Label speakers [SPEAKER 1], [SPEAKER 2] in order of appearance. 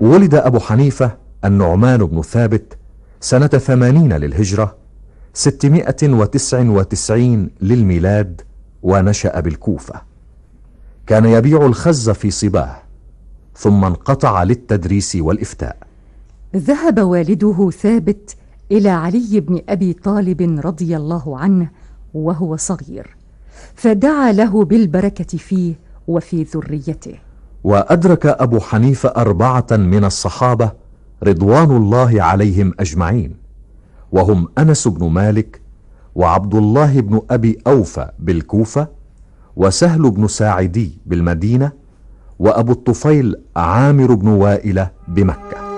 [SPEAKER 1] ولد أبو حنيفة النعمان بن ثابت سنة 80 للهجرة 699 للميلاد، ونشأ بالكوفة. كان يبيع الخز في صباه، ثم انقطع للتدريس والإفتاء.
[SPEAKER 2] ذهب والده ثابت إلى علي بن أبي طالب رضي الله عنه وهو صغير، فدعا له بالبركة فيه وفي ذريته.
[SPEAKER 1] وأدرك أبو حنيفة 4 من الصحابة رضوان الله عليهم أجمعين، وهم أنس بن مالك، وعبد الله بن أبي أوفى بالكوفة، وسهل بن ساعدي بالمدينة، وأبو الطفيل عامر بن وائلة بمكة.